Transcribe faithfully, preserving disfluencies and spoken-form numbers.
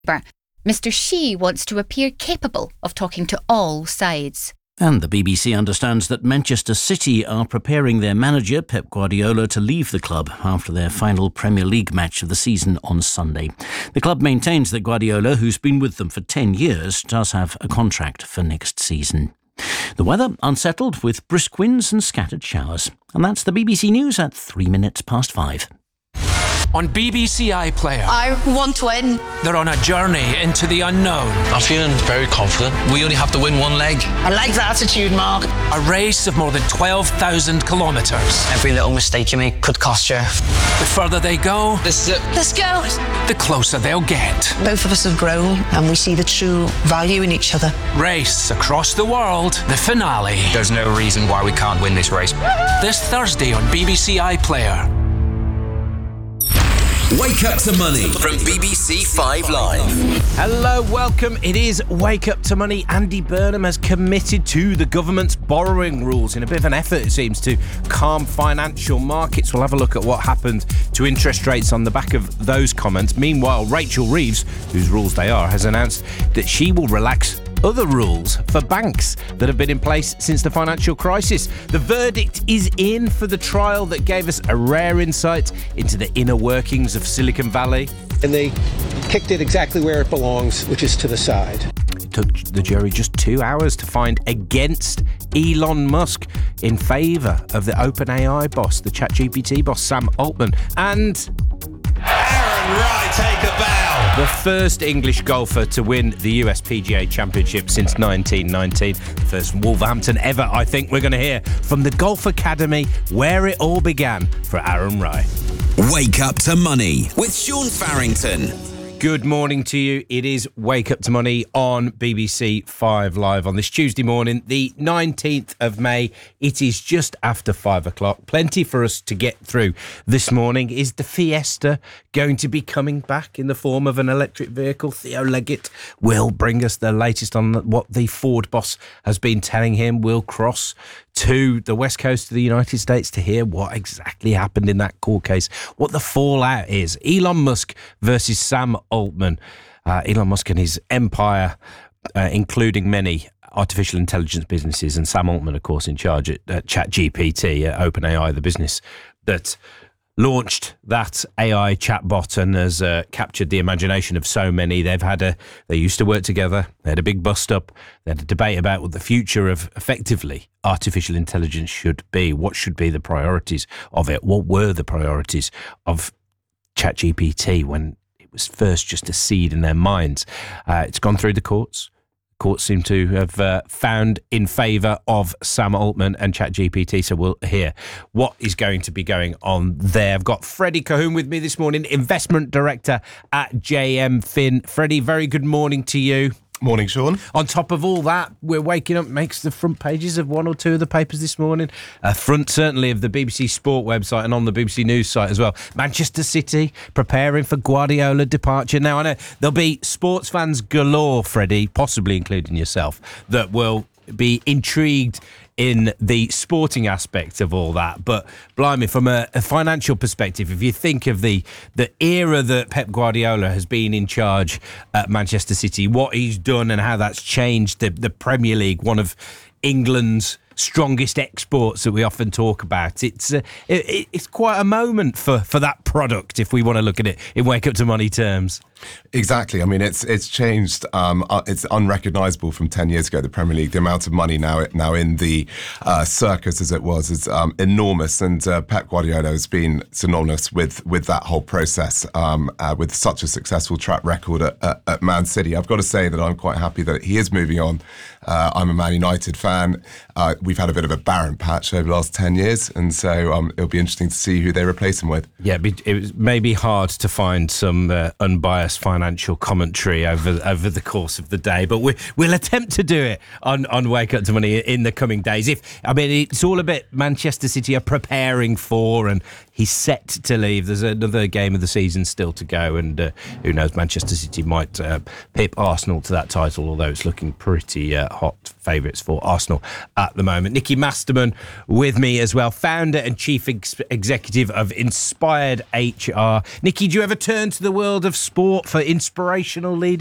Mister Xi wants to appear capable of talking to all sides. And the B B C understands that Manchester City are preparing their manager, Pep Guardiola, to leave the club after their final Premier League match of the season on Sunday. The club maintains that Guardiola, who's been with them for ten years, does have a contract for next season. The weather unsettled with brisk winds and scattered showers. And that's the B B C News at three minutes past five. On B B C iPlayer, I want to win. They're on a journey into the unknown. I'm feeling very confident. We only have to win one leg. I like the attitude, Mark. A race of more than twelve thousand kilometres. Every little mistake you make could cost you. The further they go, This is it. Let's go. the closer they'll get. Both of us have grown and we see the true value in each other. Race across the world, the finale. There's no reason why we can't win this race. This Thursday on B B C iPlayer. Wake Up to Money from B B C Five Live. Hello, welcome. It is Wake Up to Money. Andy Burnham has committed to the government's borrowing rules in a bit of an effort, it seems, to calm financial markets. We'll have a look at what happened to interest rates on the back of those comments. Meanwhile, Rachel Reeves, whose rules they are, has announced that she will relax other rules for banks that have been in place since the financial crisis. The verdict is in for the trial that gave us a rare insight into the inner workings of Silicon Valley. And they kicked it exactly where it belongs, which is to the side. It took the jury just two hours to find against Elon Musk in favour of the OpenAI boss, the ChatGPT boss, Sam Altman. And Aaron Wright, take a bow. the first English golfer to win the U S P G A Championship since nineteen nineteen. First Wolverhampton ever, I think. We're going to hear from the Golf Academy where it all began for Aaron Wright. Wake Up to Money with Sean Farrington. Good morning to you. It is Wake Up to Money on B B C Five Live on this Tuesday morning, the nineteenth of May. It is just after five o'clock. Plenty for us to get through this morning. Is the Fiesta going to be coming back in the form of an electric vehicle? Theo Leggett will bring us the latest on what the Ford boss has been telling him. We'll cross to the west coast of the United States to hear what exactly happened in that court case, what the fallout is. Elon Musk versus Sam Altman. Uh, Elon Musk and his empire, uh, including many artificial intelligence businesses, and Sam Altman, of course, in charge at, at ChatGPT, at OpenAI, the business that launched that A I chatbot and has uh, captured the imagination of so many. They've had a, they used to work together. They had a big bust up. They had a debate about what the future of effectively artificial intelligence should be. What should be the priorities of it? What were the priorities of ChatGPT when it was first just a seed in their minds? Uh, it's gone through the courts. Courts seem to have uh, found in favour of Sam Altman and ChatGPT, so we'll hear what is going to be going on there. I've got Freddie Cahoon with me this morning, Investment Director at J M Fin. Freddie, very good morning to you. Morning, Sean. On top of all that, we're waking up, makes the front pages of one or two of the papers this morning. Uh, front, certainly, of the B B C Sport website and on the B B C News site as well. Manchester City preparing for Guardiola departure. Now, I know there'll be sports fans galore, Freddie, possibly including yourself, that will be intrigued in the sporting aspect of all that. But blimey, from a, a financial perspective, if you think of the the era that Pep Guardiola has been in charge at Manchester City, what he's done and how that's changed the, the Premier League, one of England's strongest exports that we often talk about. It's uh, it, it's quite a moment for, for that product, if we want to look at it in Wake Up to Money terms. Exactly. I mean, it's it's changed. Um, uh, it's unrecognisable from ten years ago. The Premier League, the amount of money now now in the uh, circus, as it was, is um, enormous. And uh, Pep Guardiola has been synonymous with with that whole process. Um, uh, with such a successful track record at, at, at Man City, I've got to say that I'm quite happy that he is moving on. Uh, I'm a Man United fan. Uh, we've had a bit of a barren patch over the last ten years, and so um, it'll be interesting to see who they replace him with. Yeah, it may be hard to find some uh, unbiased financial commentary over over the course of the day, but we, we'll attempt to do it on, on Wake Up to Money in the coming days. If I mean, it's all a bit Manchester City are preparing for, and He's set to leave. There's another game of the season still to go, and uh, who knows, Manchester City might uh, pip Arsenal to that title, although it's looking pretty uh, hot favourites for Arsenal at the moment. Nicky Masterman with me as well, founder and chief ex- executive of Inspired H R. Nicky, do you ever turn to the world of sport for inspirational leaders?